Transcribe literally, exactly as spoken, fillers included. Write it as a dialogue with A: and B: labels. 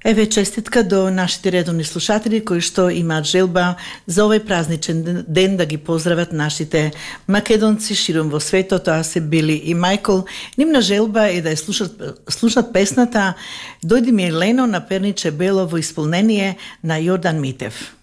A: Еве честитка до нашите редовни слушатели кои што имаат желба за овој празничен ден да ги поздрават нашите македонци широм во светот, тоа се Били и Мајкл. Нивна желба е да ја слушат, слушат песната Дојди ми Елено на Перниче Бело во исполнение на Јордан Митев.